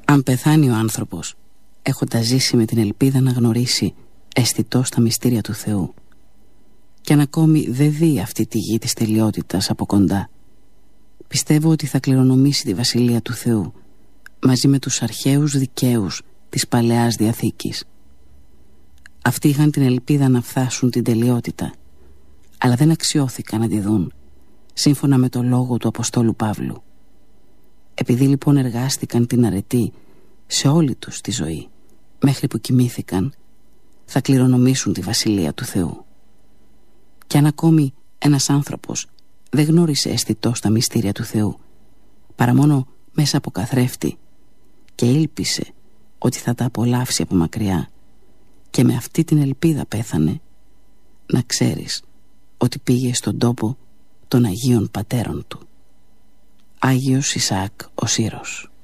Αν πεθάνει ο άνθρωπος, έχοντας ζήσει με την ελπίδα να γνωρίσει αισθητός τα μυστήρια του Θεού, κι αν ακόμη δεν δει αυτή τη γη της τελειότητας από κοντά, πιστεύω ότι θα κληρονομήσει τη Βασιλεία του Θεού μαζί με τους αρχαίους δικαίους της Παλαιάς Διαθήκης. Αυτοί είχαν την ελπίδα να φτάσουν την τελειότητα, αλλά δεν αξιώθηκαν να τη δουν, σύμφωνα με το λόγο του Αποστόλου Παύλου. Επειδή λοιπόν εργάστηκαν την αρετή σε όλη τους τη ζωή, μέχρι που κοιμήθηκαν, θα κληρονομήσουν τη Βασιλεία του Θεού. Κι αν ακόμη ένας άνθρωπος δεν γνώρισε αισθητός τα μυστήρια του Θεού, παρά μόνο μέσα από καθρέφτη, και ήλπισε ότι θα τα απολαύσει από μακριά, και με αυτή την ελπίδα πέθανε, να ξέρεις ότι πήγε στον τόπο των Αγίων Πατέρων του. Άγιος Ισαάκ ο Σύρος.